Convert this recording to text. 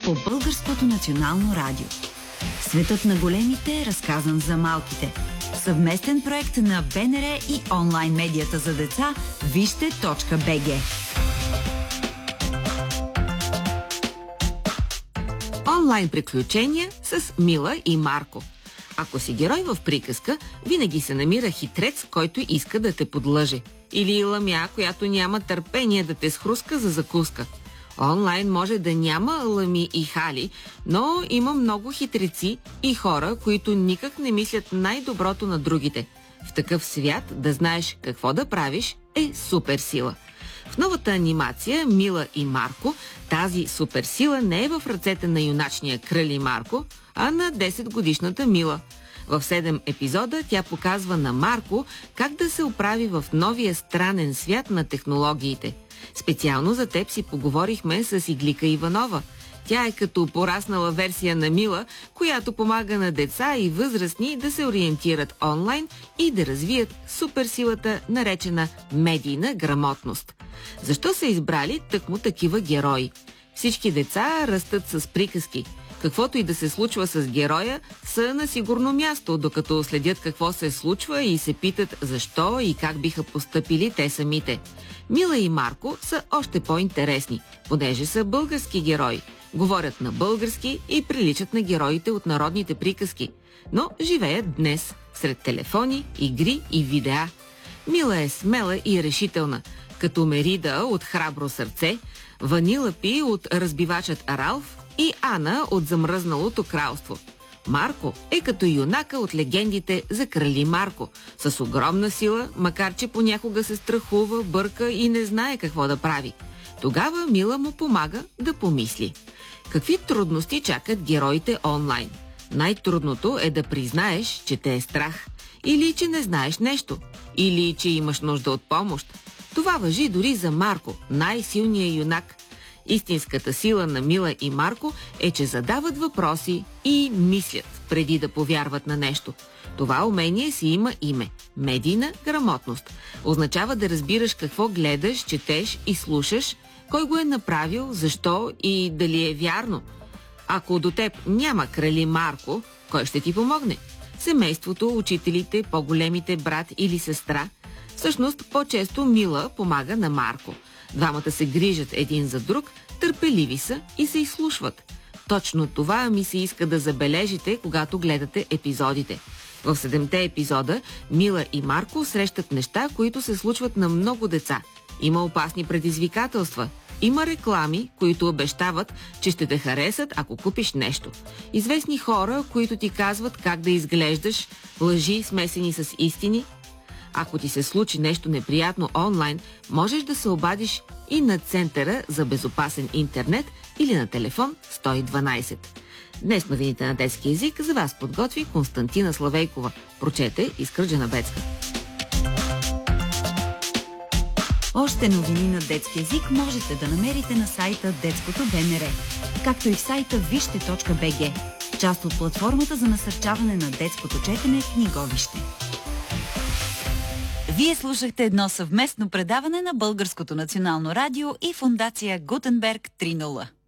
по Българското национално радио. Светът на големите е разказан за малките. Съвместен проект на БНР и онлайн медията за деца Вижте.бг. Онлайн приключения с Мила и Марко. Ако си герой в приказка, винаги се намира хитрец, който иска да те подлъже. Или ламя, която няма търпение да те схруска за закуска. Онлайн може да няма лами и хали, но има много хитреци и хора, които никак не мислят най-доброто на другите. В такъв свят да знаеш какво да правиш е суперсила. В новата анимация Мила и Марко тази суперсила не е в ръцете на юначния Крали Марко, а на 10-годишната Мила. В 7 епизода тя показва на Марко как да се оправи в новия странен свят на технологиите. Специално за теб си поговорихме с Иглика Иванова. Тя е като пораснала версия на Мила, която помага на деца и възрастни да се ориентират онлайн и да развият суперсилата, наречена медийна грамотност. Защо са избрали тъкмо такива герои? Всички деца растат с приказки. Каквото и да се случва с героя, са на сигурно място, докато следят какво се случва и се питат защо и как биха постъпили те самите. Мила и Марко са още по-интересни, понеже са български герои. Говорят на български и приличат на героите от народните приказки, но живеят днес, сред телефони, игри и видеа. Мила е смела и решителна, като Мерида от Храбро сърце, Ванила Пи от Разбивачът Ралф и Ана от Замръзналото кралство. Марко е като юнака от легендите за Крали Марко, с огромна сила, макар че понякога се страхува, бърка и не знае какво да прави. Тогава Мила му помага да помисли. Какви трудности чакат героите онлайн? Най-трудното е да признаеш, че те е страх, или че не знаеш нещо, или че имаш нужда от помощ. Това важи дори за Марко, най-силния юнак. Истинската сила на Мила и Марко е, че задават въпроси и мислят, преди да повярват на нещо. Това умение си има име – медийна грамотност. Означава да разбираш какво гледаш, четеш и слушаш, кой го е направил, защо и дали е вярно. Ако до теб няма Крали Марко, кой ще ти помогне? Семейството, учителите, по-големите брат или сестра? Всъщност, по-често Мила помага на Марко. Двамата се грижат един за друг, търпеливи са и се изслушват. Точно това ми се иска да забележите, когато гледате епизодите. В 7-те епизода Мила и Марко срещат неща, които се случват на много деца. Има опасни предизвикателства. Има реклами, които обещават, че ще те харесат, ако купиш нещо. Известни хора, които ти казват как да изглеждаш, лъжи смесени с истини. Ако ти се случи нещо неприятно онлайн, можеш да се обадиш и на Центъра за безопасен интернет или на телефон 112. Днес новините на детски език за вас подготви Константина Славейкова. Прочете Искра Джанабецка. Още новини на детски език можете да намерите на сайта Детското БНР, както и в сайта Вижте.бг, част от платформата за насърчаване на детското четене Книговище. Вие слушахте едно съвместно предаване на Българското национално радио и фондация Гутенберг 3.0.